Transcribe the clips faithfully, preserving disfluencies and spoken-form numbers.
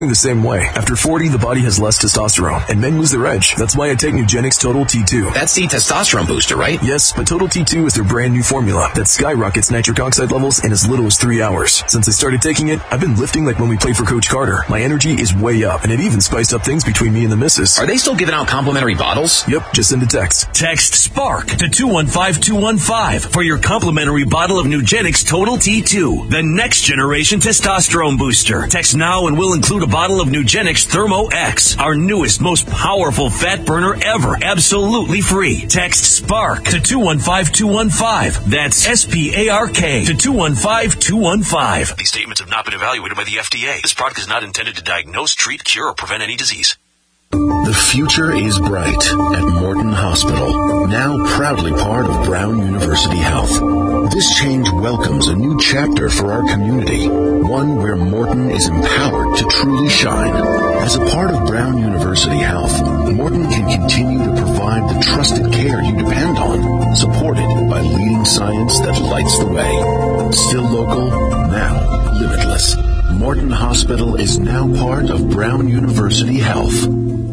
The same way. After forty, the body has less testosterone, and men lose their edge. That's why I take Nugenix Total T two. That's the testosterone booster, right? Yes, but Total T two is their brand new formula that skyrockets nitric oxide levels in as little as three hours. Since I started taking it, I've been lifting like when we played for Coach Carter. My energy is way up, and it even spiced up things between me and the missus. Are they still giving out complimentary bottles? Yep, just send a text. Text SPARK to two one five two one five for your complimentary bottle of Nugenix Total T two, the next generation testosterone booster. Text now and we'll include a bottle of Nugenix Thermo X, our newest, most powerful fat burner ever, absolutely free. Text SPARK to two one five two one five. That's S P A R K to two one five two one five. These statements have not been evaluated by the F D A. This product is not intended to diagnose, treat, cure, or prevent any disease. The future is bright at Morton Hospital, now proudly part of Brown University Health. This change welcomes a new chapter for our community, one where Morton is empowered to truly shine. As a part of Brown University Health, Morton can continue to provide the trusted care you depend on, supported by leading science that lights the way. Still local, now limitless. Morton Hospital is now part of Brown University Health.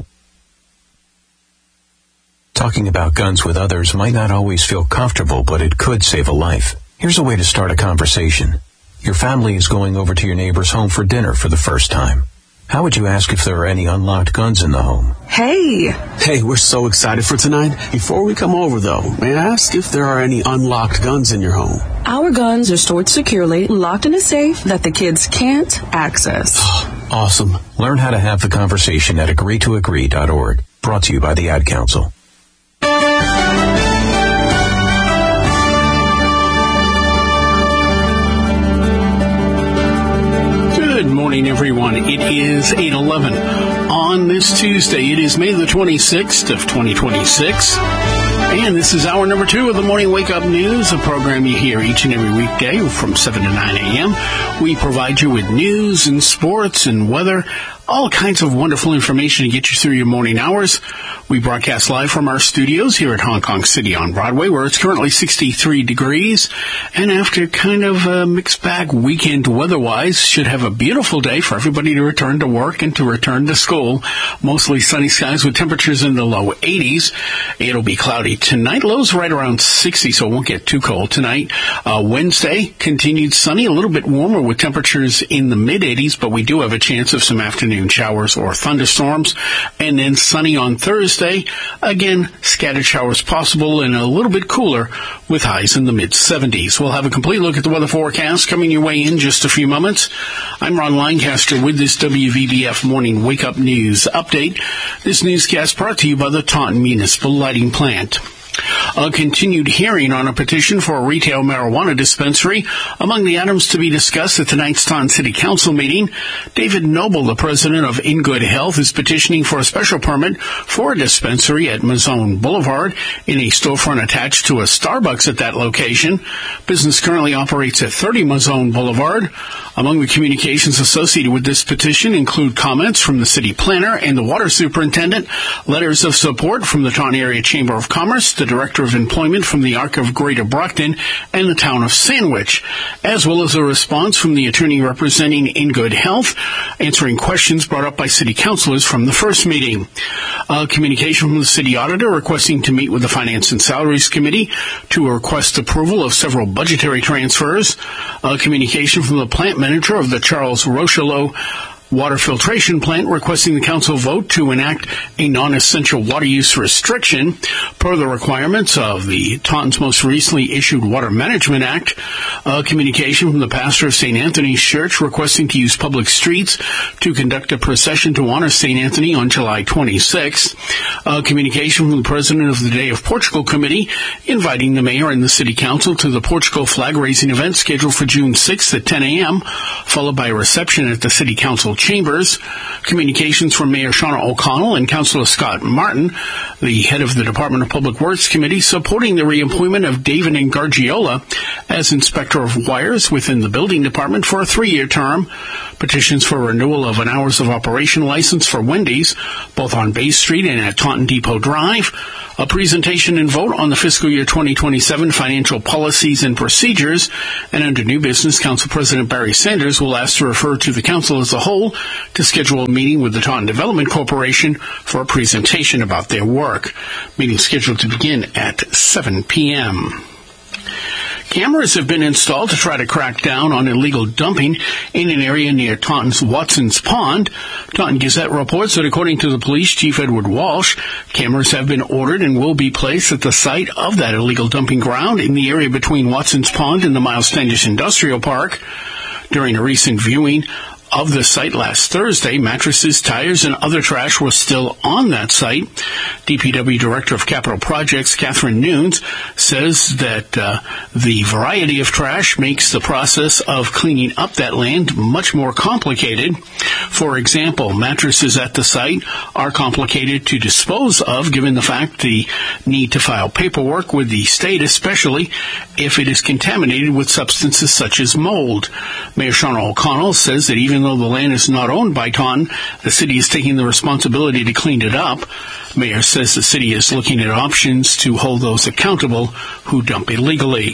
Talking about guns with others might not always feel comfortable, but it could save a life. Here's a way to start a conversation. Your family is going over to your neighbor's home for dinner for the first time. How would you ask if there are any unlocked guns in the home? Hey! Hey, we're so excited for tonight. Before we come over, though, may I ask if there are any unlocked guns in your home? Our guns are stored securely, locked in a safe that the kids can't access. Awesome. Learn how to have the conversation at agree to agree dot org. Brought to you by the Ad Council. Good morning, everyone. It is eight eleven on this Tuesday. It is May the twenty-sixth of twenty twenty-six. And this is hour number two of the Morning Wake Up News, a program you hear each and every weekday from seven to nine a.m. We provide you with news and sports and weather, all kinds of wonderful information to get you through your morning hours. We broadcast live from our studios here at Hong Kong City on Broadway, where it's currently sixty-three degrees. And after kind of a mixed bag weekend weather-wise, should have a beautiful day for everybody to return to work and to return to school. Mostly sunny skies with temperatures in the low eighties. It'll be cloudy tonight. Lows right around sixty, so it won't get too cold tonight. Uh, Wednesday, continued sunny, a little bit warmer with temperatures in the mid-eighties, but we do have a chance of some afternoon showers or thunderstorms. And then sunny on Thursday. Again, scattered showers possible and a little bit cooler with highs in the mid-seventies. We'll have a complete look at the weather forecast coming your way in just a few moments. I'm Ron Lancaster with this W V B F Morning Wake Up News update. This newscast brought to you by the Taunton Municipal Lighting Plant. A continued hearing on a petition for a retail marijuana dispensary. Among the items to be discussed at tonight's Taunton City Council meeting, David Noble, the president of In Good Health, is petitioning for a special permit for a dispensary at Mazone Boulevard in a storefront attached to a Starbucks at that location. Business currently operates at thirty Mazone Boulevard. Among the communications associated with this petition include comments from the city planner and the water superintendent, letters of support from the Taunton Area Chamber of Commerce, the Director of Employment from the Arc of Greater Brockton, and the Town of Sandwich, as well as a response from the attorney representing In Good Health, answering questions brought up by city councilors from the first meeting. A communication from the city auditor requesting to meet with the Finance and Salaries Committee to request approval of several budgetary transfers. A communication from the plant manager of the Charles Rochelot water filtration plant requesting the council vote to enact a non-essential water use restriction per the requirements of the Taunton's most recently issued Water Management Act. A communication from the pastor of Saint Anthony's Church requesting to use public streets to conduct a procession to honor Saint Anthony on July twenty-sixth. A communication from the president of the Day of Portugal Committee inviting the mayor and the city council to the Portugal flag-raising event scheduled for June sixth at ten a.m., followed by a reception at the city council chambers. Communications from Mayor Shauna O'Connell and Councilor Scott Martin, the head of the Department of Public Works Committee, supporting the reappointment of David Ngargiola as Inspector of Wires within the Building Department for a three-year term. Petitions for renewal of an hours of operation license for Wendy's, both on Bay Street and at Taunton Depot Drive. A presentation and vote on the fiscal year twenty twenty-seven financial policies and procedures. And under new business, Council President Barry Sanders will ask to refer to the Council as a whole to schedule a meeting with the Taunton Development Corporation for a presentation about their work. Meeting scheduled to begin at seven p.m. Cameras have been installed to try to crack down on illegal dumping in an area near Taunton's Watson's Pond. Taunton Gazette reports that according to the police chief, Edward Walsh, cameras have been ordered and will be placed at the site of that illegal dumping ground in the area between Watson's Pond and the Miles Standish Industrial Park. During a recent viewing of the site last Thursday, mattresses, tires, and other trash were still on that site. D P W Director of Capital Projects, Catherine Nunes, says that uh, the variety of trash makes the process of cleaning up that land much more complicated. For example, mattresses at the site are complicated to dispose of, given the fact the need to file paperwork with the state, especially if it is contaminated with substances such as mold. Mayor Shauna O'Connell says that even though the land is not owned by Taunton, the city is taking the responsibility to clean it up. Mayor says the city is looking at options to hold those accountable who dump illegally.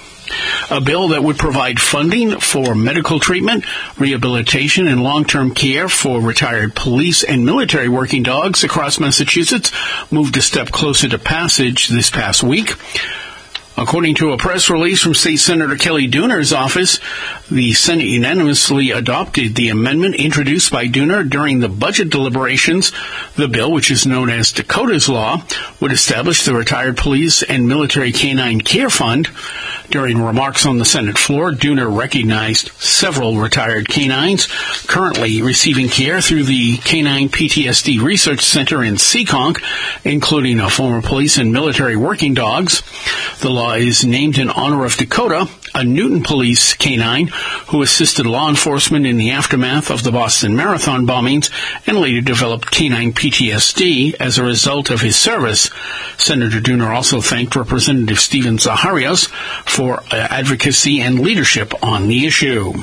A bill that would provide funding for medical treatment, rehabilitation, and long-term care for retired police and military working dogs across Massachusetts moved a step closer to passage this past week. According to a press release from State Senator Kelly Dooner's office, the Senate unanimously adopted the amendment introduced by Dooner during the budget deliberations. The bill, which is known as Dakota's Law, would establish the Retired Police and Military Canine Care Fund. During remarks on the Senate floor, Dooner recognized several retired canines currently receiving care through the Canine P T S D Research Center in Seekonk, including a former police and military working dogs. The law is named in honor of Dakota, a Newton police canine who assisted law enforcement in the aftermath of the Boston Marathon bombings and later developed canine P T S D as a result of his service. Senator Dooner also thanked Representative Stephen Zaharias for advocacy and leadership on the issue.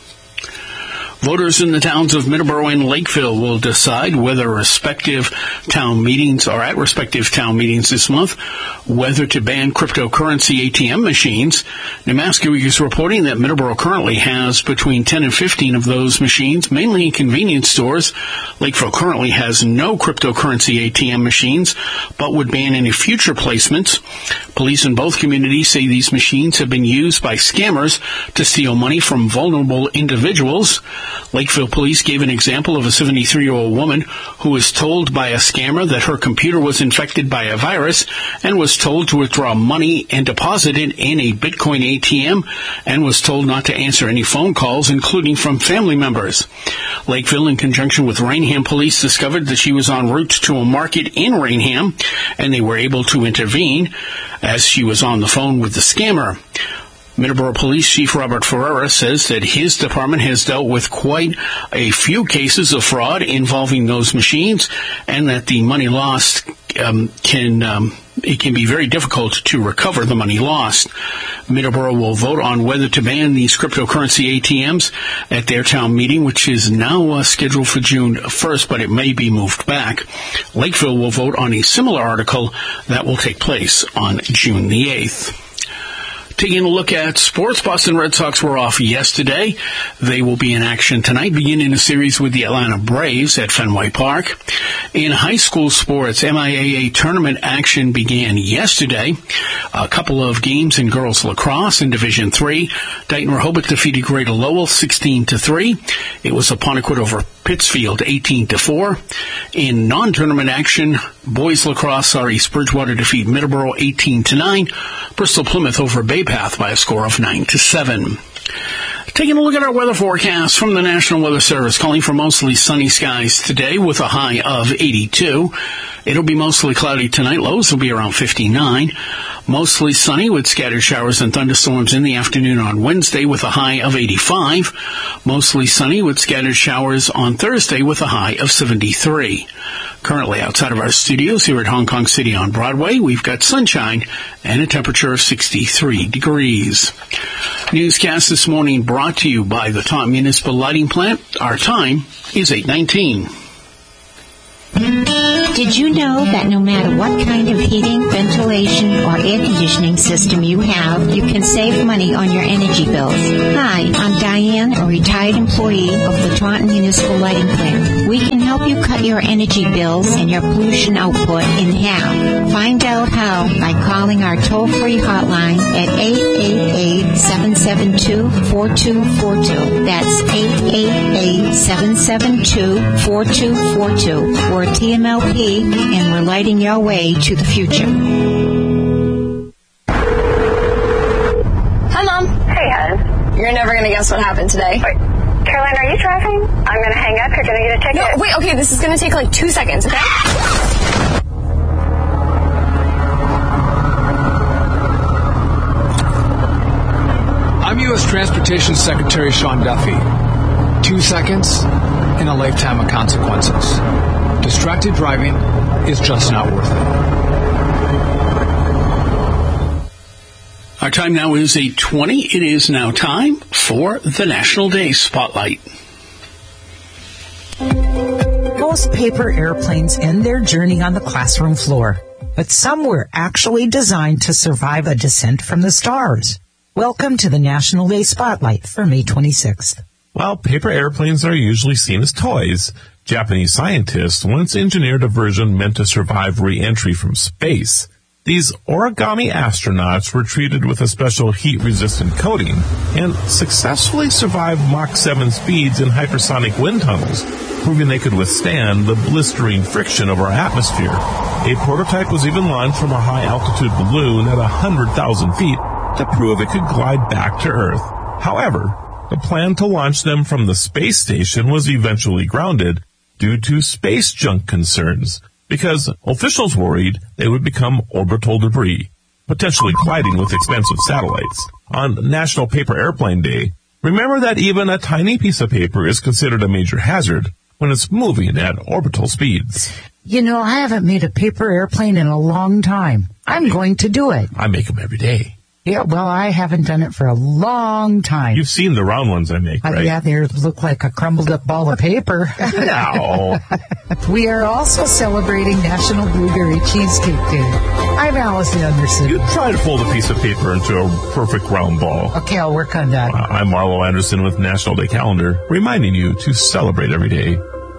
Voters in the towns of Middleborough and Lakeville will decide whether respective town meetings are at respective town meetings this month, whether to ban cryptocurrency A T M machines. Nemaska Week is reporting that Middleborough currently has between ten and fifteen of those machines, mainly in convenience stores. Lakeville currently has no cryptocurrency A T M machines, but would ban any future placements. Police in both communities say these machines have been used by scammers to steal money from vulnerable individuals. Lakeville police gave an example of a seventy-three-year-old woman who was told by a scammer that her computer was infected by a virus and was told to withdraw money and deposit it in a Bitcoin A T M and was told not to answer any phone calls, including from family members. Lakeville, in conjunction with Rainham police, discovered that she was en route to a market in Rainham, and they were able to intervene as she was on the phone with the scammer. Middleborough Police Chief Robert Ferreira says that his department has dealt with quite a few cases of fraud involving those machines, and that the money lost um, can um, it can be very difficult to recover the money lost. Middleborough will vote on whether to ban these cryptocurrency A T Ms at their town meeting, which is now uh, scheduled for June first, but it may be moved back. Lakeville will vote on a similar article that will take place on June the eighth. Taking a look at sports, Boston Red Sox were off yesterday. They will be in action tonight, beginning a series with the Atlanta Braves at Fenway Park. In high school sports, M I A A tournament action began yesterday. A couple of games in girls lacrosse in Division three. Dayton Rehoboth defeated Greater Lowell sixteen to three. It was Apponequet over Pittsfield eighteen to four. In non-tournament action, boys lacrosse saw East Bridgewater defeat Middleborough eighteen to nine. Bristol Plymouth over Bay Path by a score of nine to seven. Taking a look at our weather forecast from the National Weather Service, calling for mostly sunny skies today with a high of eighty-two. It'll be mostly cloudy tonight. Lows will be around fifty-nine. Mostly sunny with scattered showers and thunderstorms in the afternoon on Wednesday with a high of eighty-five. Mostly sunny with scattered showers on Thursday with a high of seventy-three. Currently outside of our studios here at Hong Kong City on Broadway, we've got sunshine and a temperature of sixty-three degrees. Newscast this morning brought to you by the Taunton Municipal Lighting Plant. Our time is eight nineteen. Did you know that no matter what kind of heating, ventilation, or air conditioning system you have, you can save money on your energy bills? Hi, I'm Diane, a retired employee of the Taunton Municipal Lighting Plant. We can help you cut your energy bills and your pollution output in half. Find out how by calling our toll-free hotline at eight eight eight, seven seven two, four two four two. That's eight eight eight, seven seven two, four two four two. We're T M L P, and we're lighting your way to the future. Hi, Mom. Hey, hon. You're never going to guess what happened today. Wait, Caroline, are you driving? I'm going to hang up. You're going to get a ticket. No, wait, okay, this is going to take like two seconds, okay? I'm U S Transportation Secretary Sean Duffy. Two seconds and a lifetime of consequences. Distracted driving is just not worth it. Our time now is eight twenty. It is now time for the National Day Spotlight. Most paper airplanes end their journey on the classroom floor, but some were actually designed to survive a descent from the stars. Welcome to the National Day Spotlight for May twenty-sixth. While paper airplanes are usually seen as toys, Japanese scientists once engineered a version meant to survive re-entry from space. These origami astronauts were treated with a special heat-resistant coating and successfully survived Mach seven speeds in hypersonic wind tunnels, proving they could withstand the blistering friction of our atmosphere. A prototype was even launched from a high-altitude balloon at one hundred thousand feet to prove it could glide back to Earth. However, the plan to launch them from the space station was eventually grounded due to space junk concerns, because officials worried they would become orbital debris, potentially colliding with expensive satellites. On National Paper Airplane Day, remember that even a tiny piece of paper is considered a major hazard when it's moving at orbital speeds. You know, I haven't made a paper airplane in a long time. I'm going to do it. I make them every day. Yeah, well, I haven't done it for a long time. You've seen the round ones I make, right? Uh, yeah, they look like a crumbled up ball of paper. No. We are also celebrating National Blueberry Cheesecake Day. I'm Allison Anderson. You try to fold a piece of paper into a perfect round ball. Okay, I'll work on that. Uh, I'm Marlo Anderson with National Day Calendar, reminding you to celebrate every day.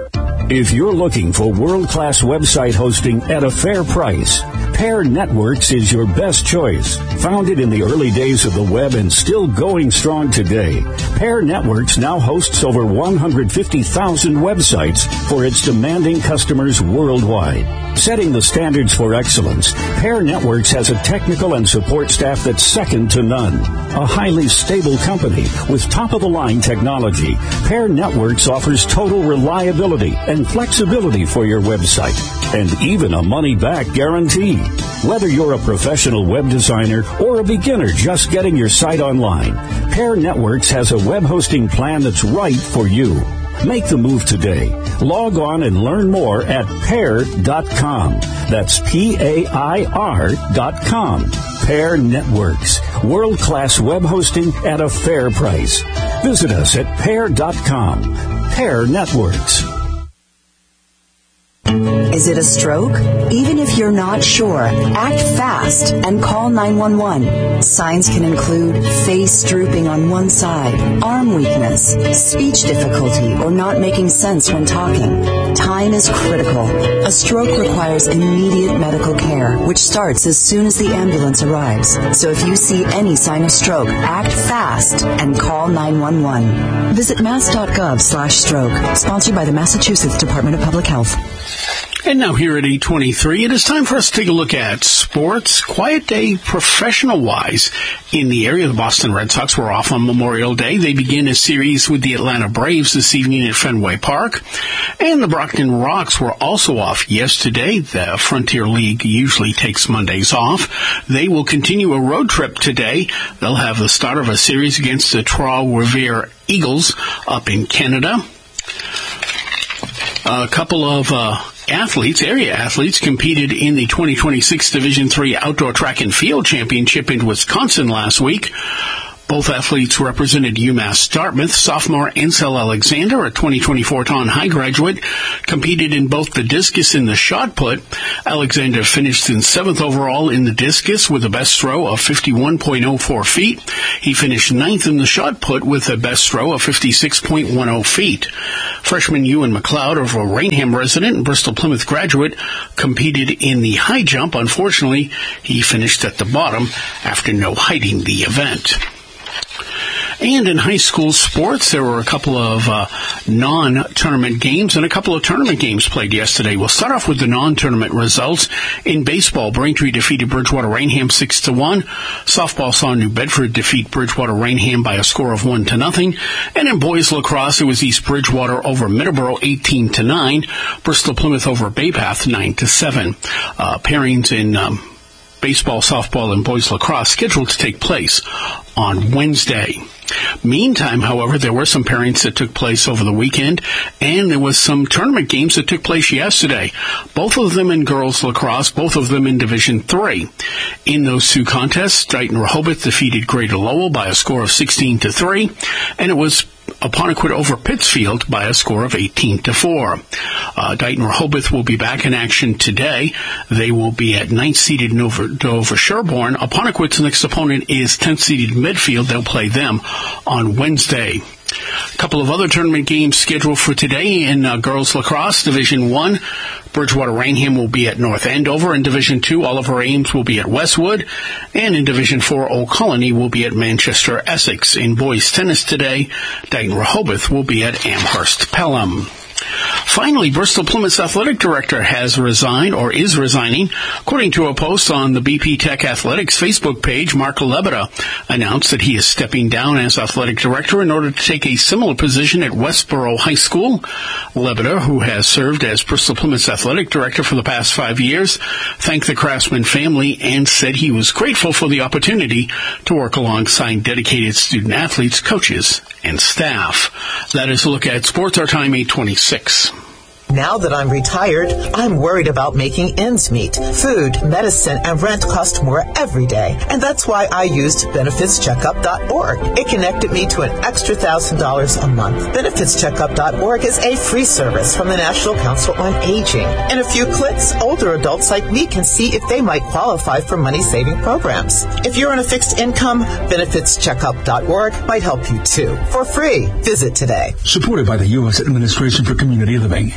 If you're looking for world-class website hosting at a fair price, Pair Networks is your best choice. Founded in the early days of the web and still going strong today, Pair Networks now hosts over one hundred fifty thousand websites for its demanding customers worldwide. Setting the standards for excellence, Pair Networks has a technical and support staff that's second to none. A highly stable company with top-of-the-line technology, Pair Networks offers total reliability and flexibility for your website, and even a money-back guarantee. Whether you're a professional web designer or a beginner just getting your site online, Pair Networks has a web hosting plan that's right for you. Make the move today. Log on and learn more at pair dot com. That's P A I R dot com. Pair Networks. World-class web hosting at a fair price. Visit us at pair dot com. Pair Networks. Is it a stroke? Even if you're not sure, act fast and call nine one one. Signs can include face drooping on one side, arm weakness, speech difficulty, or not making sense when talking. Time is critical. A stroke requires immediate medical care, which starts as soon as the ambulance arrives. So if you see any sign of stroke, act fast and call nine one one. Visit mass.gov slash stroke. Sponsored by the Massachusetts Department of Public Health. And now here at eight twenty-three, it is time for us to take a look at sports. Quiet day professional-wise in the area. The Boston Red Sox were off on Memorial Day. They begin a series with the Atlanta Braves this evening at Fenway Park. And the Brockton Rocks were also off yesterday. The Frontier League usually takes Mondays off. They will continue a road trip today. They'll have the start of a series against the Trois-Rivières Eagles up in Canada. A couple of uh, athletes, area athletes, competed in the twenty twenty-six Division three Outdoor Track and Field Championship in Wisconsin last week. Both athletes represented UMass Dartmouth. Sophomore Ansel Alexander, a twenty twenty-four Taunton High graduate, competed in both the discus and the shot put. Alexander finished in seventh overall in the discus with a best throw of fifty-one point oh four feet. He finished ninth in the shot put with a best throw of fifty-six point one oh feet. Freshman Ewan McLeod, of a Rainham resident and Bristol Plymouth graduate, competed in the high jump. Unfortunately, he finished at the bottom after no heighting the event. And in high school sports, there were a couple of uh, non-tournament games and a couple of tournament games played yesterday. We'll start off with the non-tournament results. In baseball, Braintree defeated Bridgewater Rainham six to one. Softball saw New Bedford defeat Bridgewater Rainham by a score of one to nothing. And in boys lacrosse, it was East Bridgewater over Middleborough eighteen to nine. Bristol Plymouth over Bay Path nine to seven. Uh, pairings in um, baseball, softball, and boys lacrosse scheduled to take place on Wednesday. Meantime, however, there were some pairings that took place over the weekend, and there was some tournament games that took place yesterday. Both of them in girls lacrosse, both of them in Division three. In those two contests, Dighton Rehoboth defeated Greater Lowell by a score of sixteen to three, and it was Apponequet over Pittsfield by a score of eighteen to four. Uh, Dighton Rehoboth will be back in action today. They will be at ninth-seeded Dover, Dover Sherborne. Apponequet's next opponent is tenth-seeded Midfield. They'll play them on Wednesday. A couple of other tournament games scheduled for today in uh, girls lacrosse. Division one, Bridgewater Rainham will be at North Andover. In Division two, Oliver Ames will be at Westwood. And in Division four, Old Colony will be at Manchester Essex. In boys tennis today, Dighton Rehoboth will be at Amherst Pelham. Finally, Bristol Plymouth's athletic director has resigned, or is resigning. According to a post on the B P Tech Athletics Facebook page, Mark Lebeda announced that he is stepping down as athletic director in order to take a similar position at Westboro High School. Lebeda, who has served as Bristol Plymouth's athletic director for the past five years, thanked the Craftsman family and said he was grateful for the opportunity to work alongside dedicated student athletes, coaches, and staff. That is a look at sports. Our time, eight twenty-six. Now that I'm retired, I'm worried about making ends meet. Food, medicine, and rent cost more every day. And that's why I used benefits checkup dot org. It connected me to an extra one thousand dollars a month. benefits checkup dot org is a free service from the National Council on Aging. In a few clicks, older adults like me can see if they might qualify for money-saving programs. If you're on a fixed income, benefits checkup dot org might help you too. For free, visit today. Supported by the U S Administration for Community Living.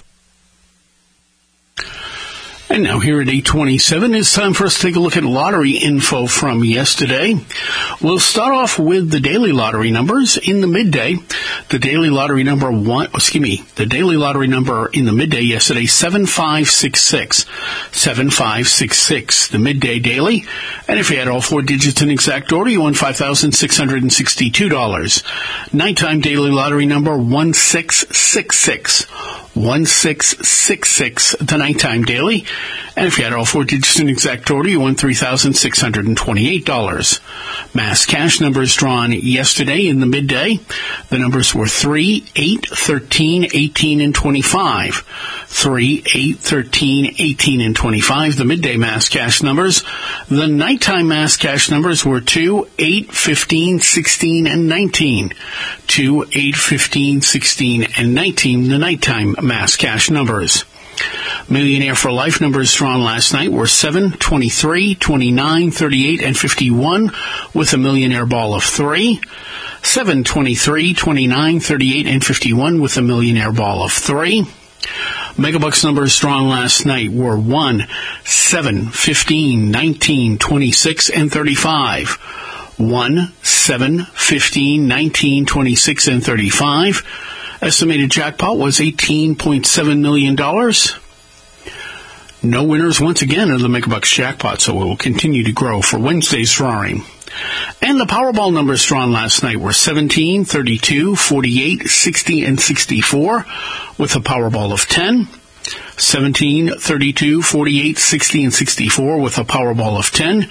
And now here at eight twenty-seven, it's time for us to take a look at lottery info from yesterday. We'll start off with the daily lottery numbers in the midday. The daily lottery number one, excuse me, the daily lottery number in the midday yesterday, seven five six six. seven five six six, the midday daily. And if you had all four digits in exact order, you won five thousand six hundred sixty-two dollars. Nighttime daily lottery number one six six six. one six six six, the nighttime daily. And if you had all four digits in exact order, you won three thousand six hundred twenty-eight dollars. Mass cash numbers drawn yesterday in the midday. The numbers were three, eight, thirteen, eighteen, and twenty-five. three, eight, thirteen, eighteen, and twenty-five, the midday mass cash numbers. The nighttime mass cash numbers were two, eight, fifteen, sixteen, and nineteen. two, eight, fifteen, sixteen, and nineteen, the nighttime mass cash numbers. Millionaire for Life numbers drawn last night were seven, twenty-three, twenty-nine, thirty-eight, and fifty-one, with a millionaire ball of three. seven, twenty-three, twenty-nine, thirty-eight, and fifty-one, with a millionaire ball of three. Megabucks numbers drawn last night were one, seven, fifteen, nineteen, twenty-six, and thirty-five. one, seven, fifteen, nineteen, twenty-six, and thirty-five. Estimated jackpot was eighteen point seven million dollars. No winners once again of the Megabucks jackpot, so it will continue to grow for Wednesday's drawing. And the Powerball numbers drawn last night were seventeen, thirty-two, forty-eight, sixty, and sixty-four, with a Powerball of ten. seventeen, thirty-two, forty-eight, sixty, and sixty-four, with a Powerball of ten.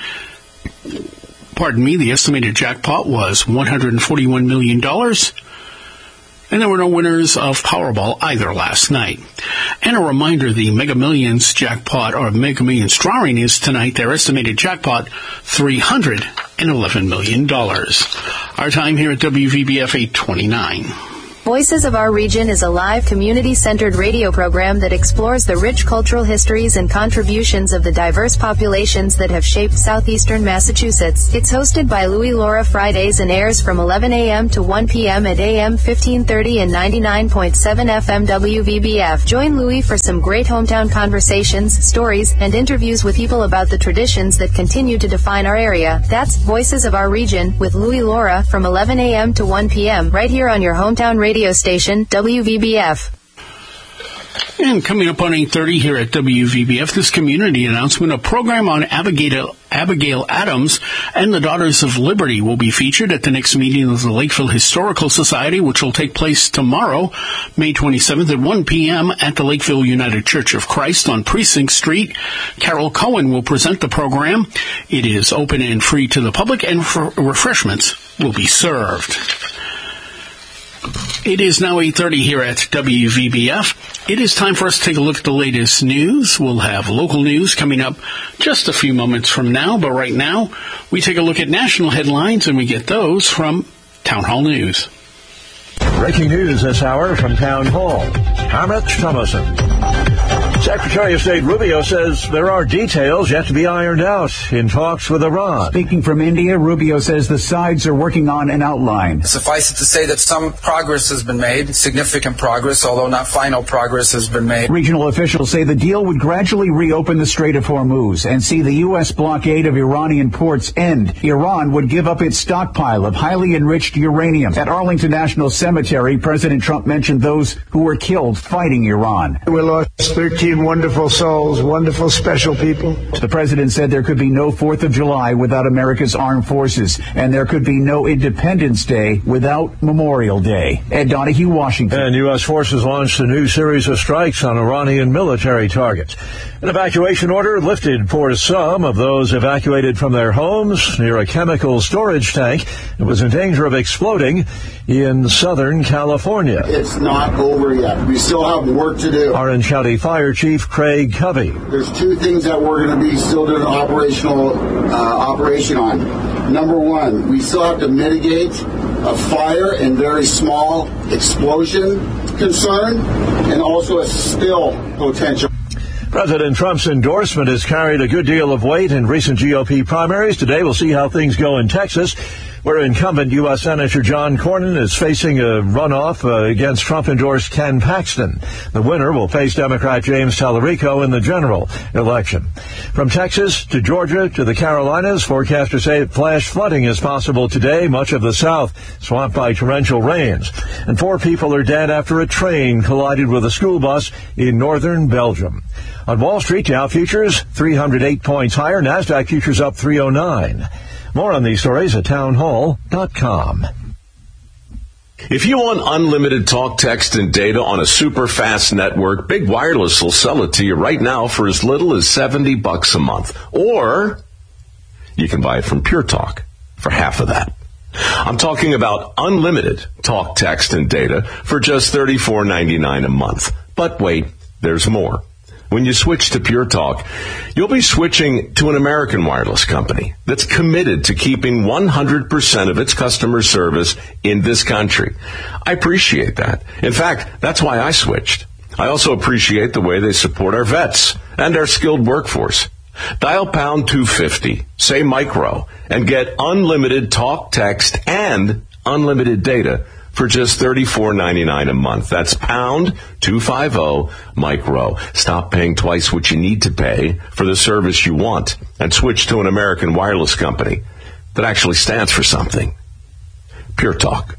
Pardon me, the estimated jackpot was one hundred forty-one million dollars. And there were no winners of Powerball either last night. And a reminder, the Mega Millions jackpot, or Mega Millions drawing is tonight. Their estimated jackpot, three hundred eleven million dollars. Our time here at W V B F eight twenty-nine. Voices of Our Region is a live, community-centered radio program that explores the rich cultural histories and contributions of the diverse populations that have shaped southeastern Massachusetts. It's hosted by Louie Laura Fridays and airs from eleven a.m. to one p.m. at A M fifteen thirty and ninety-nine point seven F M W V B F. Join Louie for some great hometown conversations, stories, and interviews with people about the traditions that continue to define our area. That's Voices of Our Region with Louie Laura from eleven a.m. to one p.m. right here on your hometown radio radio station, W V B F. And coming up on eight thirty here at W V B F, this community announcement, a program on Abigail, Abigail Adams and the Daughters of Liberty will be featured at the next meeting of the Lakeville Historical Society, which will take place tomorrow, May twenty-seventh at one p.m. at the Lakeville United Church of Christ on Precinct Street. Carol Cohen will present the program. It is open and free to the public, and refreshments will be served. It is now eight thirty here at W V B F. It is time for us to take a look at the latest news. We'll have local news coming up just a few moments from now, but right now we take a look at national headlines, and we get those from Town Hall News. Breaking news this hour from Town Hall. Hamlet Thomason. Secretary of State Rubio says there are details yet to be ironed out in talks with Iran. Speaking from India, Rubio says the sides are working on an outline. Suffice it to say that some progress has been made, significant progress, although not final progress has been made. Regional officials say the deal would gradually reopen the Strait of Hormuz and see the U S blockade of Iranian ports end. Iran would give up its stockpile of highly enriched uranium. At Arlington National Cemetery, President Trump mentioned those who were killed fighting Iran. We lost thirteen wonderful souls, wonderful, special people. The president said there could be no fourth of July without America's armed forces, and there could be no Independence Day without Memorial Day. Ed Donahue, Washington. And U S forces launched a new series of strikes on Iranian military targets. An evacuation order lifted for some of those evacuated from their homes near a chemical storage tank that was in danger of exploding in Southern California. It's not over yet. We still have work to do. Orange County Fire Chief Craig Covey. There's two things that we're going to be still doing operational uh, operation on. Number one, we still have to mitigate a fire and very small explosion concern, and also a spill potential. President Trump's endorsement has carried a good deal of weight in recent G O P primaries. Today we'll see how things go in Texas, where incumbent U S Senator John Cornyn is facing a runoff uh, against Trump-endorsed Ken Paxton. The winner will face Democrat James Tallarico in the general election. From Texas to Georgia to the Carolinas, forecasters say flash flooding is possible today. Much of the South swamped by torrential rains. And four people are dead after a train collided with a school bus in northern Belgium. On Wall Street, Dow futures three hundred eight points higher. NASDAQ futures up three oh nine. More on these stories at townhall dot com. If you want unlimited talk, text, and data on a super fast network, Big Wireless will sell it to you right now for as little as seventy bucks a month. Or you can buy it from Pure Talk for half of that. I'm talking about unlimited talk, text, and data for just thirty-four ninety-nine a month. But wait, there's more. When you switch to Pure Talk, you'll be switching to an American wireless company that's committed to keeping one hundred percent of its customer service in this country. I appreciate that. In fact, that's why I switched. I also appreciate the way they support our vets and our skilled workforce. Dial pound two fifty, say micro, and get unlimited talk, text, and unlimited data for just thirty-four ninety-nine a month. That's pound two fifty micro. Stop paying twice what you need to pay for the service you want and switch to an American wireless company that actually stands for something. Pure Talk.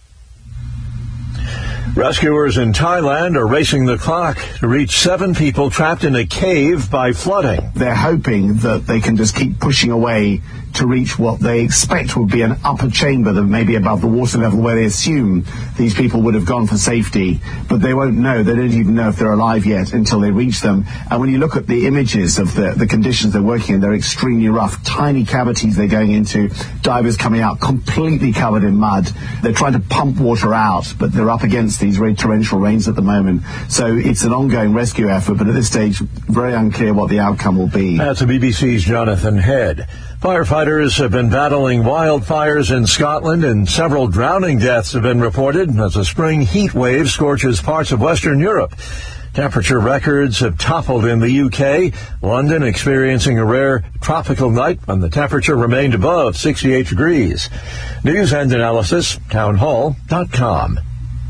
Rescuers in Thailand are racing the clock to reach seven people trapped in a cave by flooding. They're hoping that they can just keep pushing away to reach what they expect would be an upper chamber that may be above the water level, where they assume these people would have gone for safety, but they won't know. They don't even know if they're alive yet until they reach them. And when you look at the images of the, the conditions they're working in, they're extremely rough. Tiny cavities they're going into, divers coming out completely covered in mud. They're trying to pump water out, but they're up against these very torrential rains at the moment. So it's an ongoing rescue effort, but at this stage, very unclear what the outcome will be. That's the B B C's Jonathan Head. Firefighters have been battling wildfires in Scotland, and several drowning deaths have been reported as a spring heat wave scorches parts of Western Europe. Temperature records have toppled in the U K, London experiencing a rare tropical night when the temperature remained above sixty-eight degrees. News and analysis, townhall dot com.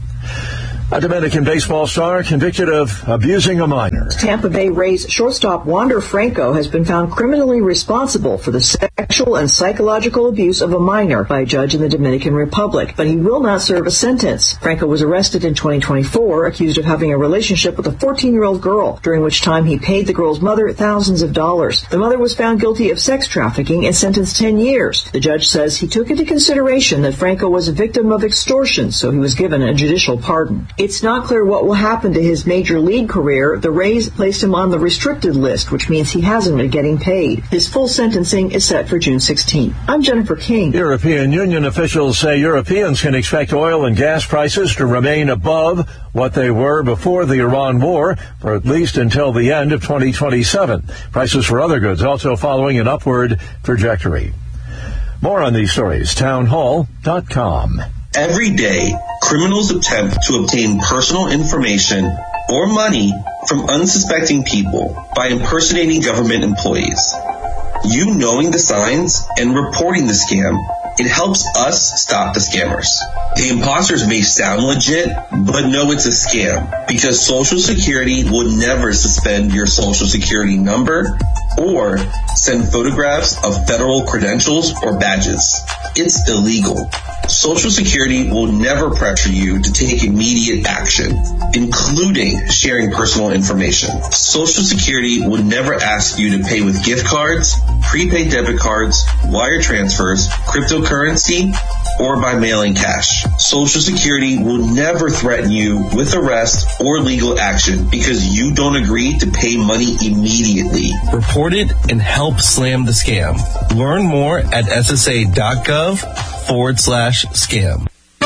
A Dominican baseball star convicted of abusing a minor. Tampa Bay Rays shortstop Wander Franco has been found criminally responsible for the sexual and psychological abuse of a minor by a judge in the Dominican Republic, but he will not serve a sentence. Franco was arrested in twenty twenty-four, accused of having a relationship with a fourteen-year-old girl, during which time he paid the girl's mother thousands of dollars. The mother was found guilty of sex trafficking and sentenced ten years. The judge says he took into consideration that Franco was a victim of extortion, so he was given a judicial pardon. It's not clear what will happen to his major league career. The Rays placed him on the restricted list, which means he hasn't been getting paid. His full sentencing is set for June sixteenth. I'm Jennifer King. European Union officials say Europeans can expect oil and gas prices to remain above what they were before the Iran war for at least until the end of twenty twenty-seven. Prices for other goods also following an upward trajectory. More on these stories, townhall dot com. Every day, criminals attempt to obtain personal information or money from unsuspecting people by impersonating government employees. You knowing the signs and reporting the scam, it helps us stop the scammers. The imposters may sound legit, but no, it's a scam because Social Security will never suspend your Social Security number or send photographs of federal credentials or badges. It's illegal. Social Security will never pressure you to take immediate action, including sharing personal information. Social Security will never ask you to pay with gift cards, prepaid debit cards, wire transfers, cryptocurrency, or by mailing cash. Social Security will never threaten you with arrest or legal action because you don't agree to pay money immediately. Report it and help slam the scam. Learn more at ssa.gov forward slash scam.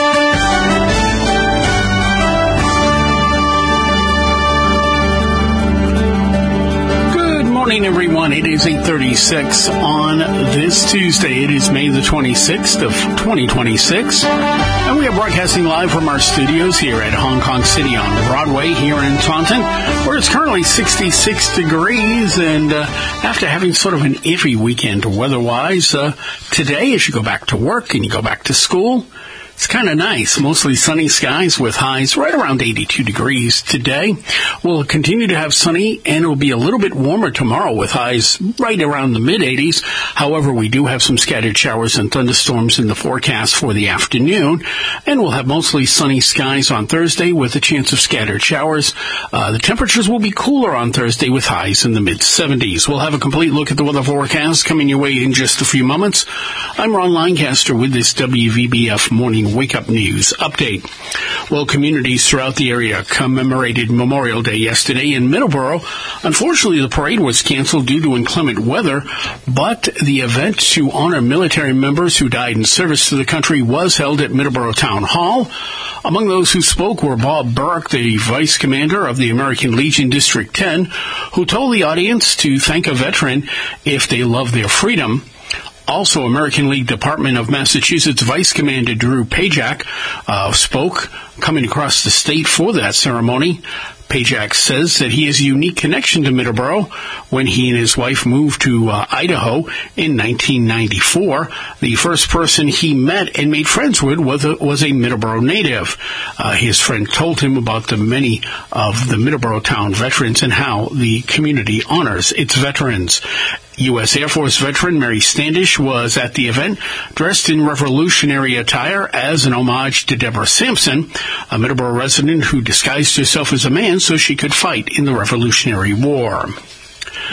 Good morning, everyone. It is eight thirty-six on this Tuesday. It is May the twenty-sixth of twenty twenty-six. And we are broadcasting live from our studios here at Hong Kong City on Broadway here in Taunton, where it's currently sixty-six degrees. And uh, after having sort of an iffy weekend weather-wise, uh, today as you go back to work and you go back to school, it's kind of nice. Mostly sunny skies with highs right around eighty-two degrees today. We'll continue to have sunny, and it'll be a little bit warmer tomorrow with highs right around the mid-eighties. However, we do have some scattered showers and thunderstorms in the forecast for the afternoon, and we'll have mostly sunny skies on Thursday with a chance of scattered showers. Uh, the temperatures will be cooler on Thursday with highs in the mid-seventies. We'll have a complete look at the weather forecast coming your way in just a few moments. I'm Ron Lancaster with this W V B F Morning Wake Up News update. Well, communities throughout the area commemorated Memorial Day yesterday in Middleborough. Unfortunately, the parade was canceled due to inclement weather, but the event to honor military members who died in service to the country was held at Middleborough Town Hall. Among those who spoke were Bob Burke, the vice commander of the American Legion District ten, who told the audience to thank a veteran if they love their freedom. Also, American League Department of Massachusetts Vice Commander Drew Pajak uh, spoke, coming across the state for that ceremony. Pajak says that he has a unique connection to Middleborough. When he and his wife moved to uh, Idaho in nineteen ninety-four, the first person he met and made friends with was a, was a Middleborough native. Uh, his friend told him about the many of the Middleborough town veterans and how the community honors its veterans. U S Air Force veteran Mary Standish was at the event, dressed in revolutionary attire as an homage to Deborah Sampson, a Middleborough resident who disguised herself as a man so she could fight in the Revolutionary War.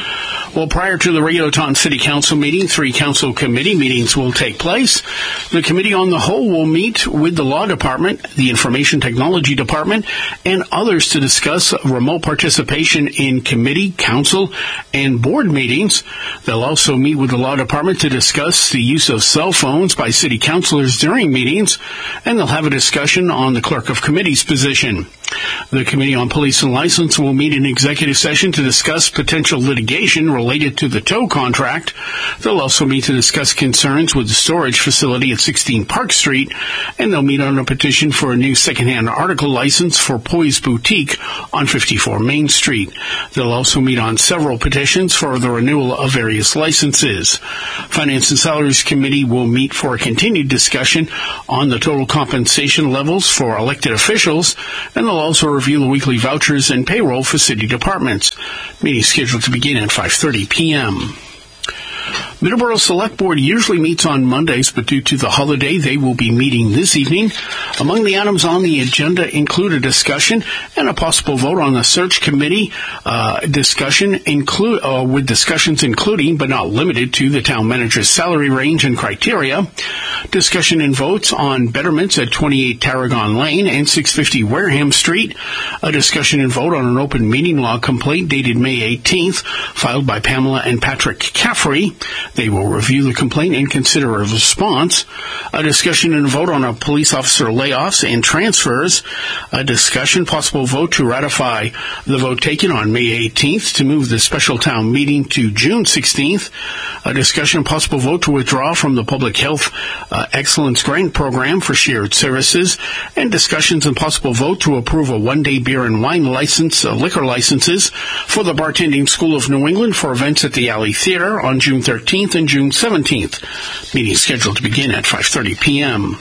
Well, prior to the regular Taunton City Council meeting, three council committee meetings will take place. The Committee on the Whole will meet with the Law Department, the Information Technology Department, and others to discuss remote participation in committee, council, and board meetings. They'll also meet with the Law Department to discuss the use of cell phones by city councilors during meetings, and they'll have a discussion on the Clerk of Committee's position. The Committee on Police and License will meet in executive session to discuss potential litigation related to the tow contract. They'll also meet to discuss concerns with the storage facility at sixteen Park Street, and they'll meet on a petition for a new secondhand article license for Poise Boutique on fifty-four Main Street. They'll also meet on several petitions for the renewal of various licenses. Finance and Salaries Committee will meet for a continued discussion on the total compensation levels for elected officials, and they'll also review the weekly vouchers and payroll for city departments. Meeting scheduled to begin at five thirty p.m. Middleborough Select Board usually meets on Mondays, but due to the holiday, they will be meeting this evening. Among the items on the agenda include a discussion and a possible vote on the search committee uh, discussion, include uh, with discussions including, but not limited to, the town manager's salary range and criteria. Discussion and votes on betterments at twenty-eight Tarragon Lane and six fifty Wareham Street. A discussion and vote on an open meeting law complaint dated May eighteenth, filed by Pamela and Patrick Caffrey. They will review the complaint and consider a response. A discussion and vote on a police officer layoffs and transfers. A discussion, possible vote to ratify the vote taken on May eighteenth to move the special town meeting to June sixteenth. A discussion, possible vote to withdraw from the Public Health uh, Excellence Grant Program for shared services. And discussions and possible vote to approve a one-day beer and wine license, uh, liquor licenses for the Bartending School of New England for events at the Alley Theater on June thirteenth and June seventeenth. Meeting scheduled to begin at five thirty p.m.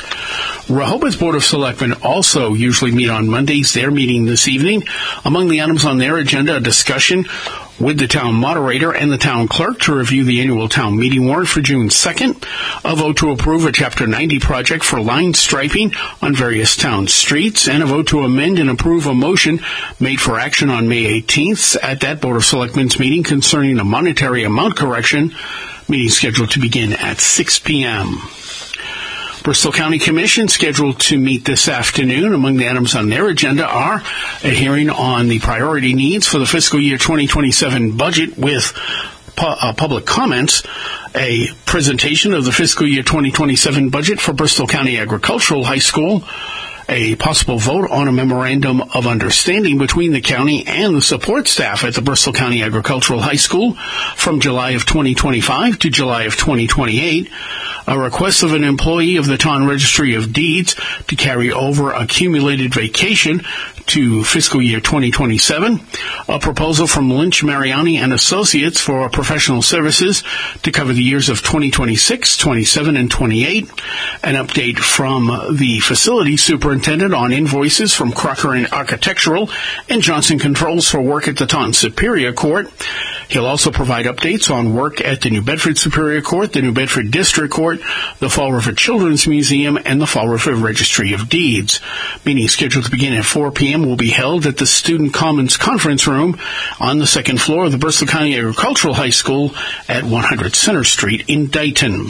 Rehoboth Board of Selectmen also usually meet on Mondays. They're meeting this evening. Among the items on their agenda, a discussion with the town moderator and the town clerk to review the annual town meeting warrant for June second, a vote to approve a Chapter ninety project for line striping on various town streets, and a vote to amend and approve a motion made for action on May eighteenth at that Board of Selectmen's meeting concerning a monetary amount correction. Meeting scheduled to begin at six p.m. Bristol County Commission scheduled to meet this afternoon. Among the items on their agenda are a hearing on the priority needs for the fiscal year twenty twenty-seven budget with pu- uh, public comments, a presentation of the fiscal year twenty twenty-seven budget for Bristol County Agricultural High School, a possible vote on a memorandum of understanding between the county and the support staff at the Bristol County Agricultural High School from July of twenty twenty-five to July of twenty twenty-eight, a request of an employee of the Taunton Registry of Deeds to carry over accumulated vacation to fiscal year twenty twenty-seven, a proposal from Lynch, Mariani and Associates for professional services to cover the years of twenty twenty-six, twenty-seven, and twenty-eight, an update from the facility superintendent on invoices from Crocker and Architectural and Johnson Controls for work at the Taunton Superior Court. He'll also provide updates on work at the New Bedford Superior Court, the New Bedford District Court, the Fall River Children's Museum, and the Fall River Registry of Deeds. Meeting scheduled to begin at four p.m. will be held at the Student Commons Conference Room on the second floor of the Bristol County Agricultural High School at one hundred Center Street in Dayton.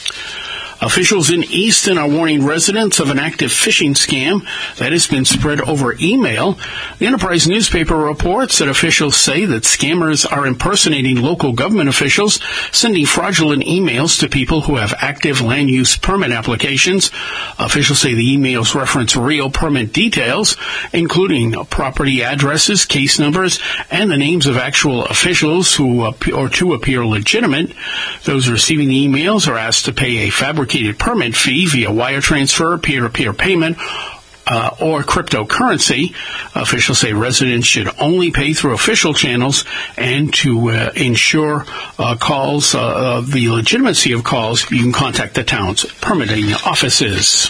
Officials in Easton are warning residents of an active phishing scam that has been spread over email. The Enterprise newspaper reports that officials say that scammers are impersonating local government officials, sending fraudulent emails to people who have active land use permit applications. Officials say the emails reference real permit details, including property addresses, case numbers, and the names of actual officials who appear, or to appear legitimate. Those receiving the emails are asked to pay a fabricated permit fee via wire transfer, peer-to-peer payment, uh, or cryptocurrency. Officials say residents should only pay through official channels, and to uh, ensure uh, calls, uh, the legitimacy of calls, you can contact the town's permitting offices.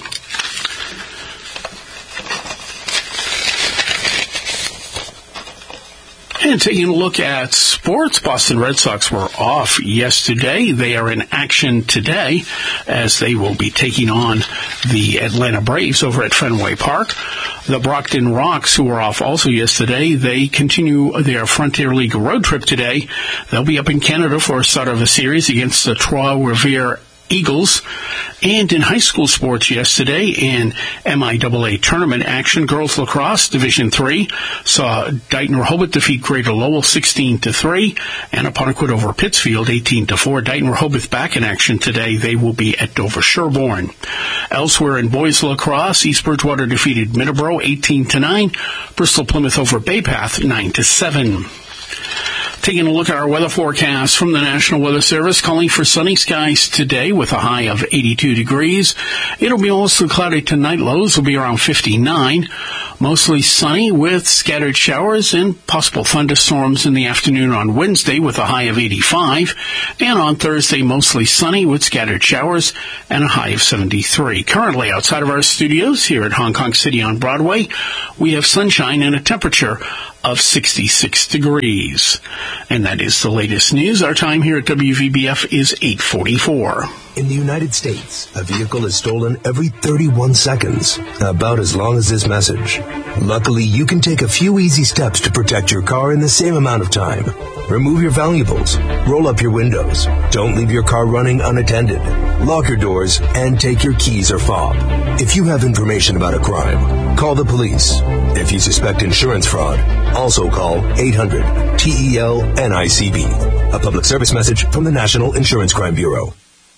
And taking a look at sports, Boston Red Sox were off yesterday. They are in action today as they will be taking on the Atlanta Braves over at Fenway Park. The Brockton Rocks, who were off also yesterday, they continue their Frontier League road trip today. They'll be up in Canada for a start of a series against the Trois-Rivières Eagles. And in high school sports yesterday, in M I A A tournament action, girls lacrosse Division three saw Dighton Rehoboth defeat Greater Lowell sixteen to three, and Apponequet over Pittsfield eighteen to four. Dighton Rehoboth back in action today. They will be at Dover Sherborne. Elsewhere in boys lacrosse, East Bridgewater defeated Middleborough eighteen to nine. Bristol Plymouth over Bay Path nine to seven. Taking a look at our weather forecast from the National Weather Service, calling for sunny skies today with a high of eighty-two degrees. It'll be mostly cloudy tonight. Lows will be around fifty-nine. Mostly sunny with scattered showers and possible thunderstorms in the afternoon on Wednesday with a high of eighty-five. And on Thursday, mostly sunny with scattered showers and a high of seventy-three. Currently outside of our studios here at Hong Kong City on Broadway, we have sunshine and a temperature of sixty-six degrees. And that is the latest news. Our time here at W V B F is eight forty-four. In the United States, a vehicle is stolen every thirty-one seconds, about as long as this message. Luckily, you can take a few easy steps to protect your car in the same amount of time. Remove your valuables, roll up your windows, don't leave your car running unattended, lock your doors, and take your keys or fob. If you have information about a crime, call the police. If you suspect insurance fraud, also call eight hundred T E L N I C B. A public service message from the National Insurance Crime Bureau.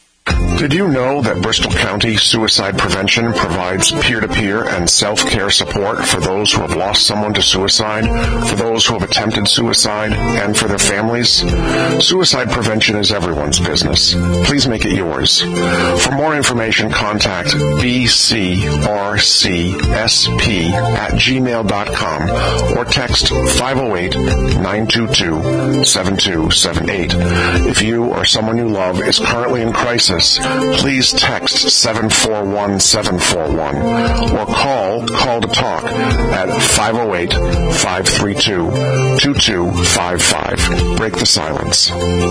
Did you know that Bristol County Suicide Prevention provides peer-to-peer and self-care support for those who have lost someone to suicide, for those who have attempted suicide, and for their families? Suicide prevention is everyone's business. Please make it yours. For more information, contact b c r c s p at gmail dot com or text five oh eight, nine two two, seven two seven eight. If you or someone you love is currently in crisis, please text seven four one seven four one or call Call to Talk at five oh eight, five three two, two two five five. Break the silence.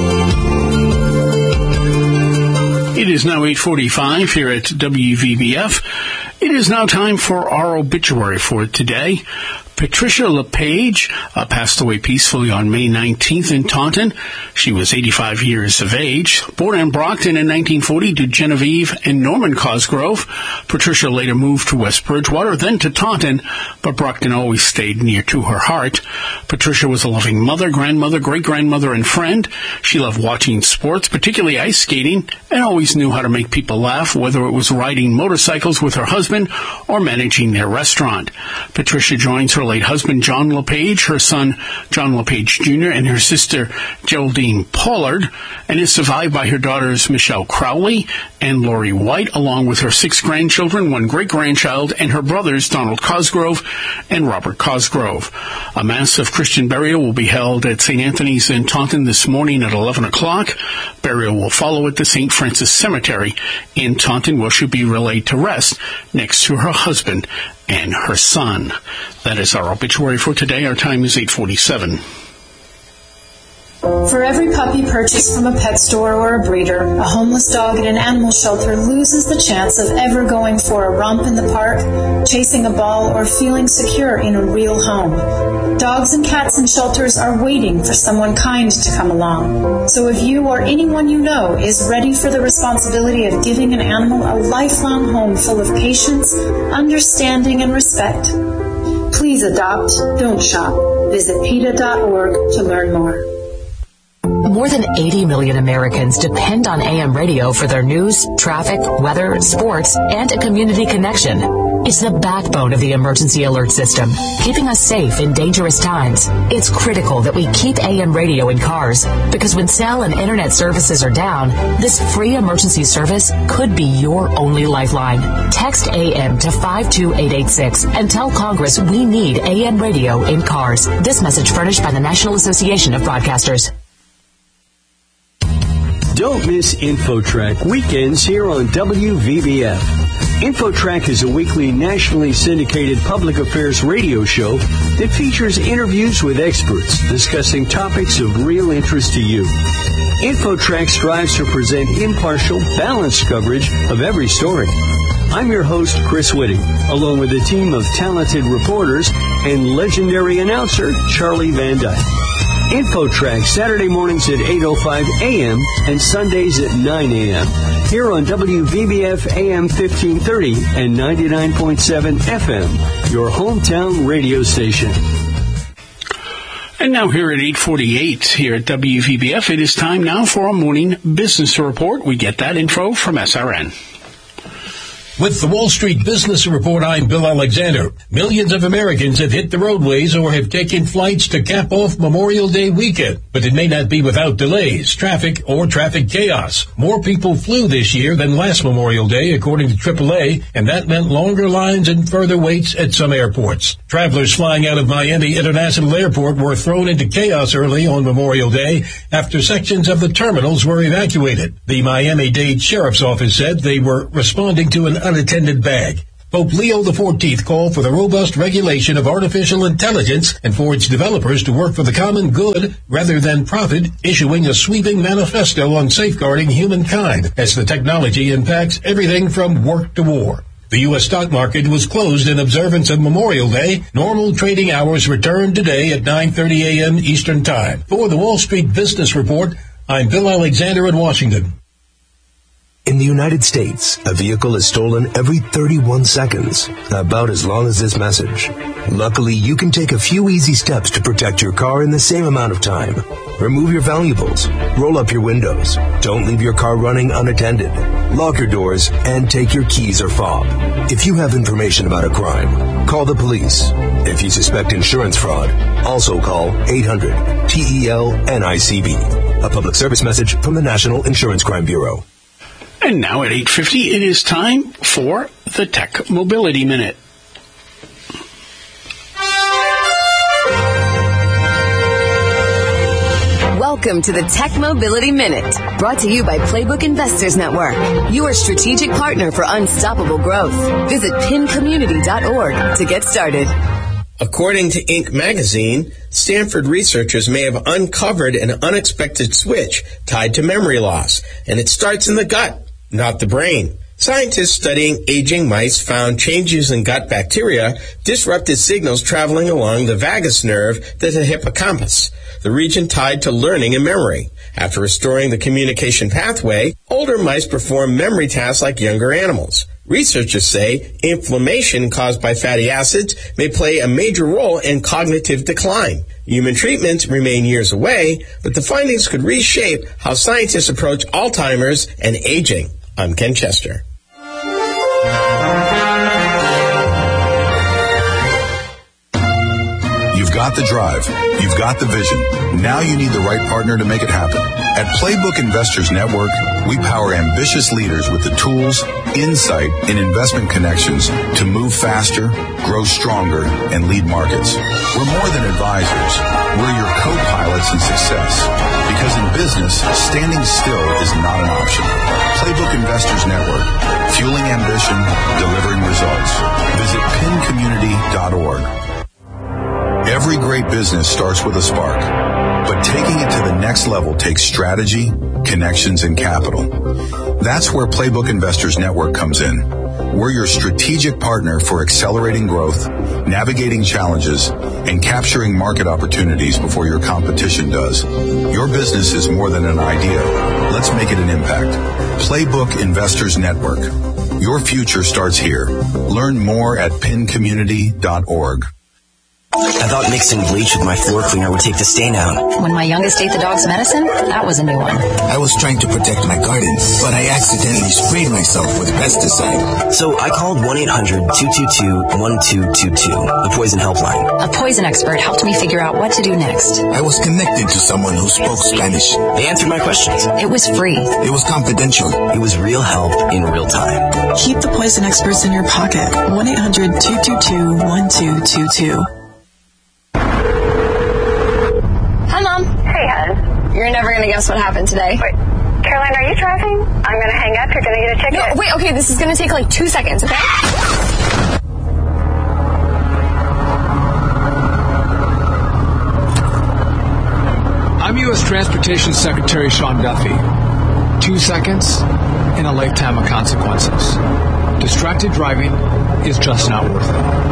It is now eight forty-five here at W V B F. It is now time for our obituary for today. Patricia LePage uh, passed away peacefully on May nineteenth in Taunton. She was eighty-five years of age. Born in Brockton in nineteen forty to Genevieve and Norman Cosgrove, Patricia later moved to West Bridgewater, then to Taunton, but Brockton always stayed near to her heart. Patricia was a loving mother, grandmother, great-grandmother, and friend. She loved watching sports, particularly ice skating, and always knew how to make people laugh, whether it was riding motorcycles with her husband or managing their restaurant. Patricia joins her late husband, John LePage, her son, John LePage Junior, and her sister, Geraldine Pollard, and is survived by her daughters, Michelle Crowley and Lori White, along with her six grandchildren, one great-grandchild, and her brothers, Donald Cosgrove and Robert Cosgrove. A mass of Christian burial will be held at Saint Anthony's in Taunton this morning at eleven o'clock. Burial will follow at the Saint Francis Cemetery in Taunton, where she'll be relayed to rest next to her husband and her son. That is our obituary for today. Our time is eight forty-seven. For every puppy purchased from a pet store or a breeder, a homeless dog in an animal shelter loses the chance of ever going for a romp in the park, chasing a ball, or feeling secure in a real home. Dogs and cats in shelters are waiting for someone kind to come along. So if you or anyone you know is ready for the responsibility of giving an animal a lifelong home full of patience, understanding, and respect, please adopt, don't shop. Visit PETA dot org to learn more. More than eighty million Americans depend on A M radio for their news, traffic, weather, sports, and a community connection. It's the backbone of the emergency alert system, keeping us safe in dangerous times. It's critical that we keep A M radio in cars, because when cell and internet services are down, this free emergency service could be your only lifeline. Text A M to five two eight eight six and tell Congress we need A M radio in cars. This message furnished by the National Association of Broadcasters. Don't miss InfoTrack weekends here on W V B F. InfoTrack is a weekly nationally syndicated public affairs radio show that features interviews with experts discussing topics of real interest to you. InfoTrack strives to present impartial, balanced coverage of every story. I'm your host, Chris Whitting, along with a team of talented reporters and legendary announcer, Charlie Van Dyke. InfoTrack, Saturday mornings at eight oh five a.m. and Sundays at nine a.m. here on W V B F A M fifteen thirty and ninety-nine point seven F M, your hometown radio station. And now here at eight forty-eight here at W V B F, it is time now for a morning business report. We get that info from S R N. With the Wall Street Business Report, I'm Bill Alexander. Millions of Americans have hit the roadways or have taken flights to cap off Memorial Day weekend. But it may not be without delays, traffic, or traffic chaos. More people flew this year than last Memorial Day, according to triple A, and that meant longer lines and further waits at some airports. Travelers flying out of Miami International Airport were thrown into chaos early on Memorial Day after sections of the terminals were evacuated. The Miami-Dade Sheriff's Office said they were responding to an unattended bag. Pope Leo the fourteenth called for the robust regulation of artificial intelligence and for its developers to work for the common good rather than profit, issuing a sweeping manifesto on safeguarding humankind as the technology impacts everything from work to war. The U S stock market was closed in observance of Memorial Day. Normal trading hours returned today at nine thirty a.m. Eastern Time. For the Wall Street Business Report, I'm Bill Alexander in Washington. In the United States, a vehicle is stolen every thirty-one seconds, about as long as this message. Luckily, you can take a few easy steps to protect your car in the same amount of time. Remove your valuables, roll up your windows, don't leave your car running unattended, lock your doors, and take your keys or fob. If you have information about a crime, call the police. If you suspect insurance fraud, also call eight hundred T E L N I C B. A public service message from the National Insurance Crime Bureau. And now at eight fifty, it is time for the Tech Mobility Minute. Welcome to the Tech Mobility Minute, brought to you by Playbook Investors Network, your strategic partner for unstoppable growth. Visit pin community dot org to get started. According to Inc magazine, Stanford researchers may have uncovered an unexpected switch tied to memory loss, and it starts in the gut, not the brain. Scientists studying aging mice found changes in gut bacteria disrupted signals traveling along the vagus nerve to the hippocampus, the region tied to learning and memory. After restoring the communication pathway, older mice perform memory tasks like younger animals. Researchers say inflammation caused by fatty acids may play a major role in cognitive decline. Human treatments remain years away, but the findings could reshape how scientists approach Alzheimer's and aging. I'm Ken Chester. You've got the drive. You've got the vision. Now you need the right partner to make it happen. At Playbook Investors Network, we power ambitious leaders with the tools, insight, and investment connections to move faster, grow stronger, and lead markets. We're more than advisors. We're your co-pilots in success. Because in business, standing still is not an option. Playbook Investors Network, fueling ambition, delivering results. Visit pin community dot org. Every great business starts with a spark, but taking it to the next level takes strategy, connections, and capital. That's where Playbook Investors Network comes in. We're your strategic partner for accelerating growth, navigating challenges, and capturing market opportunities before your competition does. Your business is more than an idea. Let's make it an impact. Playbook Investors Network. Your future starts here. Learn more at pin community dot org. I thought mixing bleach with my floor cleaner would take the stain out. When my youngest ate the dog's medicine, that was a new one. I was trying to protect my gardens, but I accidentally sprayed myself with pesticide. So I called one eight hundred two two two one two two two, the poison helpline. A poison expert helped me figure out what to do next. I was connected to someone who spoke Spanish. They answered my questions. It was free. It was confidential. It was real help in real time. Keep the poison experts in your pocket. one eight hundred two two two one two two two. Hi, Mom. Hey, hon. You're never going to guess what happened today. Wait, Caroline, are you driving? I'm going to hang up. You're going to get a ticket. No, wait, okay, this is going to take like two seconds, okay? I'm U S Transportation Secretary Sean Duffy. Two seconds and a lifetime of consequences. Distracted driving is just not worth it.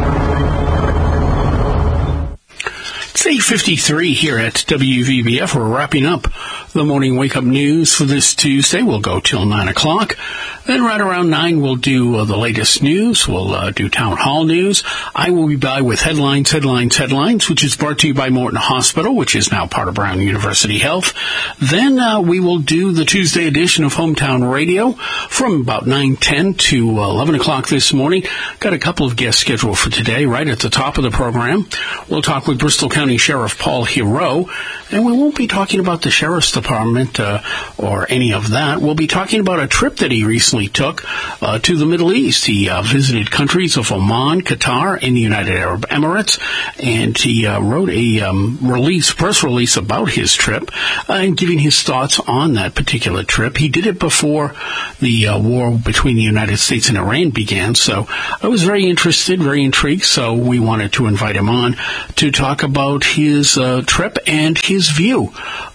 It's eight fifty-three here at W V B F. We're wrapping up the morning wake-up news for this Tuesday. We'll go till nine o'clock. Then right around nine, we'll do uh, the latest news. We'll uh, do town hall news. I will be by with headlines, headlines, headlines, which is brought to you by Morton Hospital, which is now part of Brown University Health. Then uh, we will do the Tuesday edition of Hometown Radio from about nine ten to eleven o'clock this morning. Got a couple of guests scheduled for today right at the top of the program. We'll talk with Bristol County Sheriff Paul Hero, and we won't be talking about the Sheriff's Department uh, or any of that. We'll be talking about a trip that he recently took uh, to the Middle East. He uh, visited countries of Oman, Qatar, and the United Arab Emirates, and he uh, wrote a um, release, press release about his trip uh, and giving his thoughts on that particular trip. He did it before the uh, war between the United States and Iran began, so I was very interested, very intrigued, so we wanted to invite him on to talk about his uh, trip and his view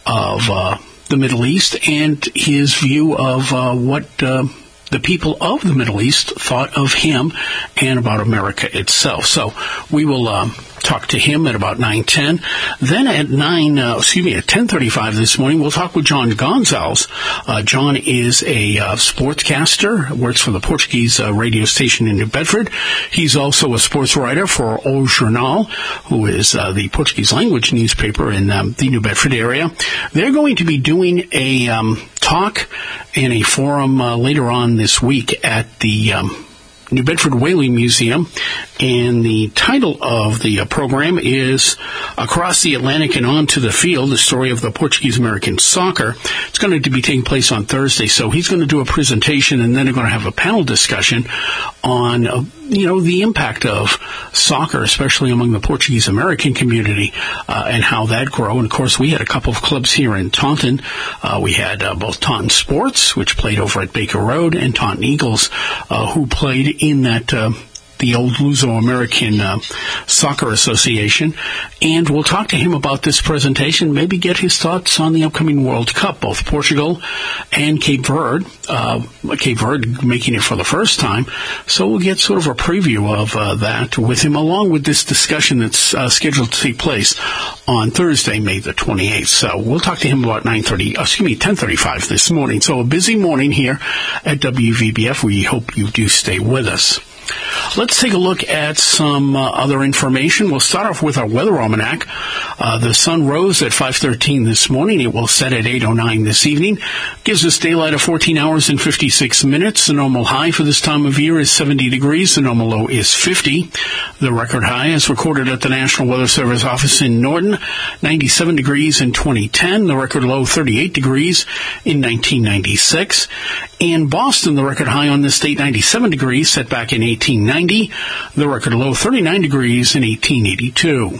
of uh, the Middle East and his view of uh, what uh, the people of the Middle East thought of him and about America itself. So we will um, talk to him at about nine ten. Then at nine, uh, excuse me, at ten thirty-five this morning, we'll talk with John Gonzalez. Uh, John is a uh, sportscaster, works for the Portuguese uh, radio station in New Bedford. He's also a sports writer for O Jornal, who is uh, the Portuguese language newspaper in um, the New Bedford area. They're going to be doing a um, talk in a forum uh, later on this week at the um, New Bedford Whaling Museum, and the title of the uh, program is Across the Atlantic and Onto the Field, the story of the Portuguese-American soccer. It's going to be taking place on Thursday, so he's going to do a presentation, and then they're going to have a panel discussion on, uh, you know, the impact of soccer, especially among the Portuguese-American community, uh, and how that grow. And, of course, we had a couple of clubs here in Taunton. Uh, we had uh, both Taunton Sports, which played over at Baker Road, and Taunton Eagles, uh, who played in that uh, the old Luso-American uh, Soccer Association. And we'll talk to him about this presentation, maybe get his thoughts on the upcoming World Cup, both Portugal and Cape Verde, uh, Cape Verde making it for the first time. So we'll get sort of a preview of uh, that with him, along with this discussion that's uh, scheduled to take place on Thursday, May the twenty-eighth. So we'll talk to him about nine thirty, excuse me, ten thirty-five this morning. So a busy morning here at W V B F. We hope you do stay with us. Let's take a look at some uh, other information. We'll start off with our weather almanac. Uh, the sun rose at five thirteen this morning. It will set at eight oh nine this evening. Gives us daylight of fourteen hours and fifty-six minutes. The normal high for this time of year is seventy degrees. The normal low is fifty. The record high is recorded at the National Weather Service office in Norton, ninety-seven degrees in twenty ten. The record low, thirty-eight degrees in nineteen ninety-six. In Boston, the record high on this date, ninety-seven degrees, set back in eighteen ninety. The record low, thirty-nine degrees in eighteen eighty-two.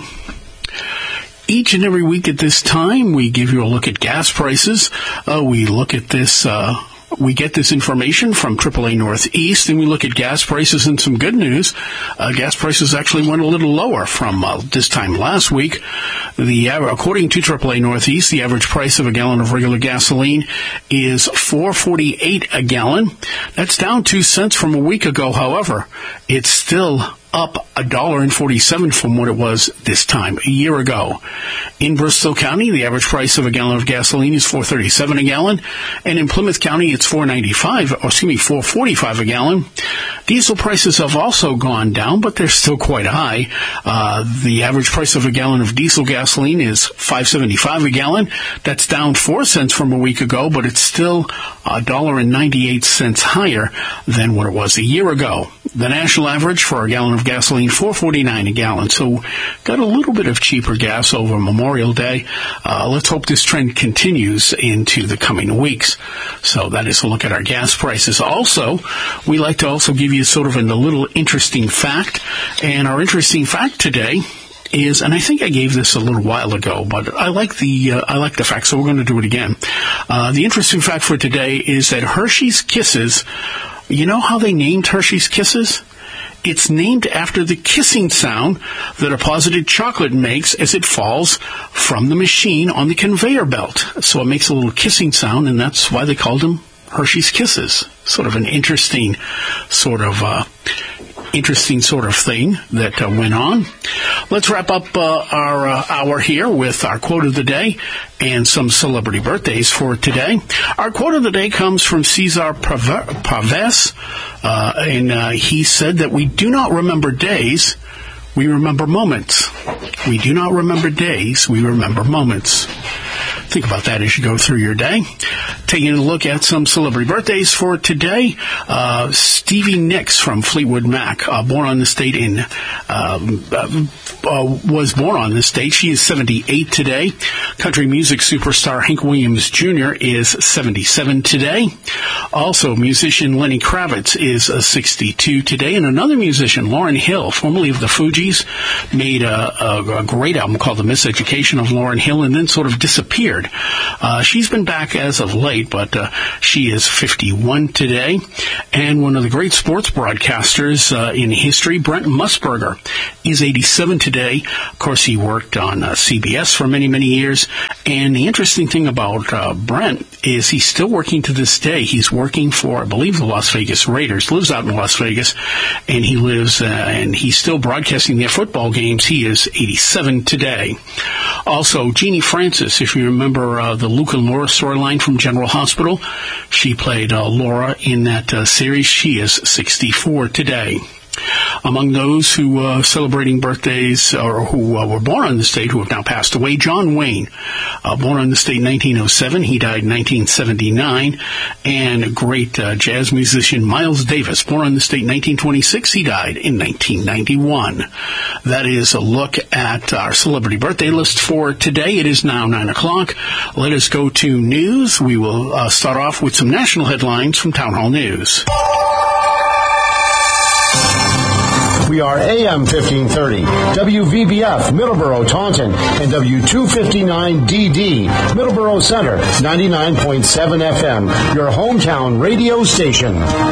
Each and every week at this time, we give you a look at gas prices. Uh, we look at this... Uh, We get this information from triple A Northeast, and we look at gas prices, and some good news. Uh, gas prices actually went a little lower from uh, this time last week. The According to triple A Northeast, the average price of a gallon of regular gasoline is four forty-eight a gallon. That's down two cents from a week ago. However, it's still up a dollar and forty-seven from what it was this time a year ago. In Bristol County, the average price of a gallon of gasoline is four thirty-seven a gallon, and in Plymouth County, it's four ninety-five, or excuse me, four forty-five a gallon. Diesel prices have also gone down, but they're still quite high. Uh, the average price of a gallon of diesel gasoline is five seventy-five a gallon. That's down four cents from a week ago, but it's still a dollar and ninety-eight cents higher than what it was a year ago. The national average for a gallon of gasoline, four forty-nine a gallon. So got a little bit of cheaper gas over Memorial Day. Uh, let's hope this trend continues into the coming weeks. So that is a look at our gas prices. Also, we like to also give you sort of a little interesting fact. And our interesting fact today is, and I think I gave this a little while ago, but I like the uh, I like the fact, so we're going to do it again. Uh, the interesting fact for today is that Hershey's Kisses, you know how they named Hershey's Kisses? It's named after the kissing sound that a positive chocolate makes as it falls from the machine on the conveyor belt. So it makes a little kissing sound, and that's why they called them Hershey's Kisses. Sort of an interesting sort of uh, interesting sort of thing that uh, went on. Let's wrap up uh, our uh, hour here with our quote of the day and some celebrity birthdays for today. Our quote of the day comes from Cesar Pavés, uh, and uh, he said that we do not remember days, we remember moments. We do not remember days, we remember moments. Think about that as you go through your day. Taking a look at some celebrity birthdays for today. Uh, Stevie Nicks from Fleetwood Mac, uh, born on this date in, um, uh, uh, was born on this date. She is seventy-eight today. Country music superstar Hank Williams Junior is seventy-seven today. Also, musician Lenny Kravitz is uh, sixty-two today. And another musician, Lauryn Hill, formerly of the Fugees, made a, a, a great album called The Miseducation of Lauryn Hill and then sort of disappeared. Uh, she's been back as of late, but uh, she is fifty-one today. And one of the great sports broadcasters uh, in history, Brent Musburger, is eighty-seven today. Of course, he worked on uh, C B S for many, many years. And the interesting thing about uh, Brent is he's still working to this day. He's working for, I believe, the Las Vegas Raiders, lives out in Las Vegas, and he lives, uh, and he's still broadcasting their football games. He is eighty-seven today. Also, Jeannie Francis, if you remember uh, the Luke and Laura storyline from General Hospital, she played uh, Laura in that uh, series. She is sixty-four today. Among those who are uh, celebrating birthdays or who uh, were born on this date who have now passed away, John Wayne, uh, born on this date in nineteen oh seven. He died in nineteen seventy-nine. And great uh, jazz musician Miles Davis, born on this date in nineteen twenty-six. He died in nineteen ninety-one. That is a look at our celebrity birthday list for today. It is now nine o'clock. Let us go to news. We will uh, start off with some national headlines from Town Hall News. We are A M fifteen thirty, W V B F, Middleborough, Taunton, and W two fifty-nine D D, Middleborough Center, ninety-nine point seven F M, your hometown radio station.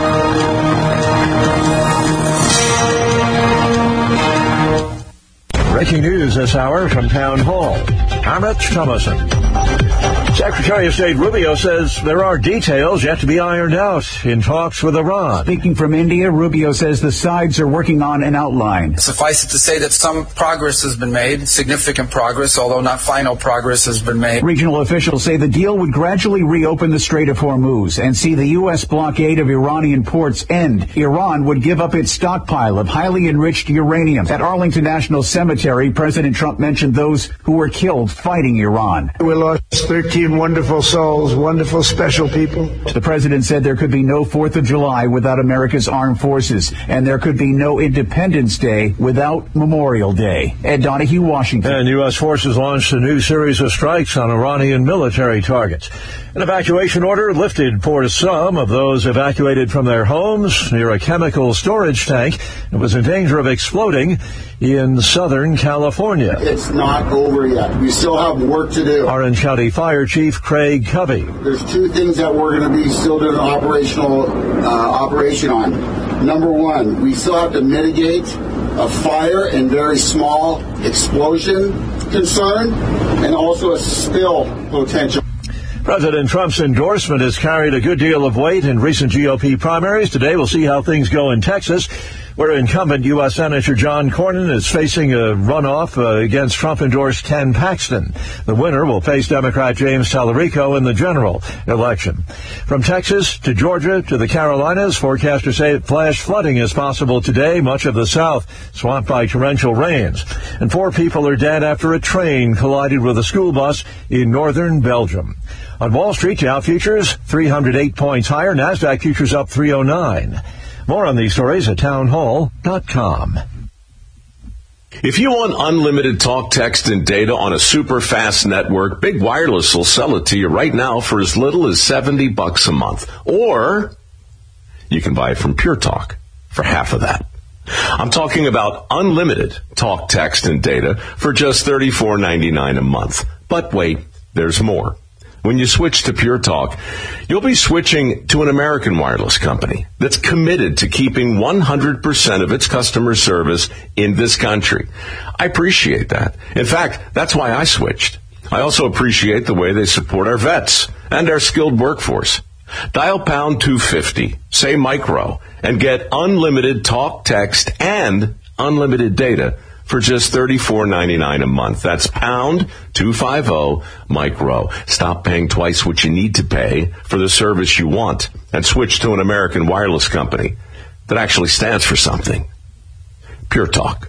Breaking news this hour from Town Hall. I'm Rich Thomason. Secretary of State Rubio says there are details yet to be ironed out in talks with Iran. Speaking from India, Rubio says the sides are working on an outline. Suffice it to say that some progress has been made, significant progress, although not final progress has been made. Regional officials say the deal would gradually reopen the Strait of Hormuz and see the U S blockade of Iranian ports end. Iran would give up its stockpile of highly enriched uranium. At Arlington National Cemetery, President Trump mentioned those who were killed fighting Iran. We lost thirteen wonderful souls, wonderful, special people. The president said there could be no fourth of July without America's armed forces, and there could be no Independence Day without Memorial Day. Ed Donahue, Washington. And U S forces launched a new series of strikes on Iranian military targets. An evacuation order lifted for some of those evacuated from their homes near a chemical storage tank that was in danger of exploding in Southern California. It's not over yet. We still have work to do. Orange County Fire Chief Craig Covey. There's two things that we're going to be still doing an operational uh, operation on. Number one, we still have to mitigate a fire and very small explosion concern, and also a spill potential. President Trump's endorsement has carried a good deal of weight in recent G O P primaries. Today we'll see how things go in Texas, where incumbent U S Senator John Cornyn is facing a runoff uh, against Trump-endorsed Ken Paxton. The winner will face Democrat James Tallarico in the general election. From Texas to Georgia to the Carolinas, forecasters say flash flooding is possible today. Much of the South swamped by torrential rains. And four people are dead after a train collided with a school bus in northern Belgium. On Wall Street, Dow futures three hundred eight points higher. NASDAQ futures up three oh nine. More on these stories at townhall dot com. If you want unlimited talk, text, and data on a super fast network, Big Wireless will sell it to you right now for as little as seventy bucks a month. Or you can buy it from Pure Talk for half of that. I'm talking about unlimited talk, text, and data for just thirty-four ninety-nine a month. But wait, there's more. When you switch to Pure Talk, you'll be switching to an American wireless company that's committed to keeping one hundred percent of its customer service in this country. I appreciate that. In fact, that's why I switched. I also appreciate the way they support our vets and our skilled workforce. Dial pound two fifty, say micro, and get unlimited talk, text, and unlimited data for just thirty-four ninety-nine a month. That's pound two fifty micro. Stop paying twice what you need to pay for the service you want and switch to an American wireless company that actually stands for something. Pure Talk.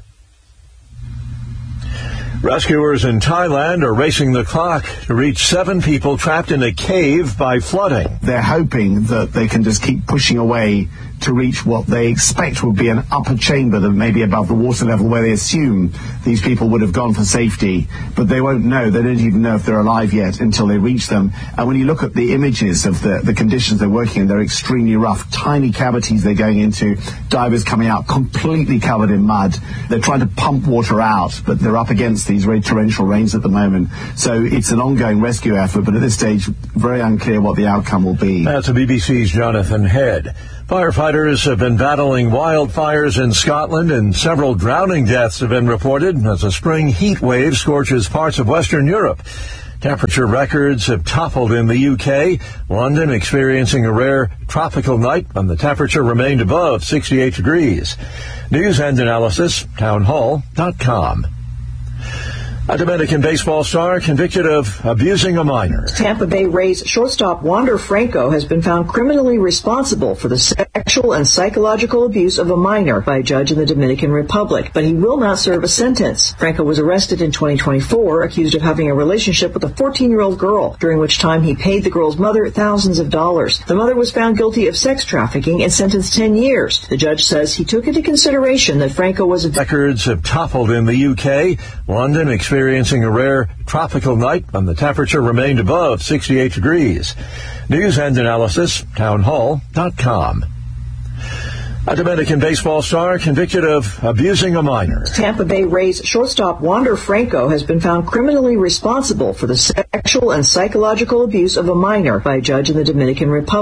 Rescuers in Thailand are racing the clock to reach seven people trapped in a cave by flooding. They're hoping that they can just keep pushing away to reach what they expect would be an upper chamber that may be above the water level, where they assume these people would have gone for safety, but they won't know. They don't even know if they're alive yet until they reach them. And when you look at the images of the, the conditions they're working in, they're extremely rough. Tiny cavities they're going into, divers coming out completely covered in mud. They're trying to pump water out, but they're up against these very torrential rains at the moment. So it's an ongoing rescue effort, but at this stage, very unclear what the outcome will be. That's the B B C's Jonathan Head. Firefighters have been battling wildfires in Scotland, and several drowning deaths have been reported as a spring heat wave scorches parts of Western Europe. Temperature records have toppled in the U K, London experiencing a rare tropical night when the temperature remained above sixty-eight degrees. News and analysis, townhall dot com. A Dominican baseball star convicted of abusing a minor. Tampa Bay Rays shortstop Wander Franco has been found criminally responsible for the sexual and psychological abuse of a minor by a judge in the Dominican Republic, but he will not serve a sentence. Franco was arrested in twenty twenty-four, accused of having a relationship with a fourteen-year-old girl, during which time he paid the girl's mother thousands of dollars. The mother was found guilty of sex trafficking and sentenced ten years. The judge says he took into consideration that Franco was a... Records have toppled in the U K, London experiencing experiencing a rare tropical night when the temperature remained above sixty-eight degrees. News and analysis, townhall dot com. A Dominican baseball star convicted of abusing a minor. Tampa Bay Rays shortstop Wander Franco has been found criminally responsible for the sexual and psychological abuse of a minor by a judge in the Dominican Republic.